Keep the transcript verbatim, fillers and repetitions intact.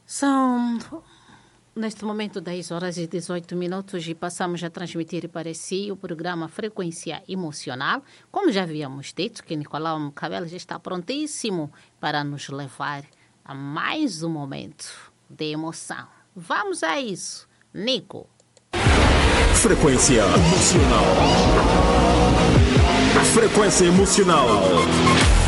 São, neste momento, dez horas e dezoito minutos e passamos a transmitir para si o programa Frequência Emocional. Como já havíamos dito, que Nicolau Cabelo já está prontíssimo para nos levar a mais um momento de emoção. Vamos a isso, Nico. Frequência Emocional. Frequência Emocional.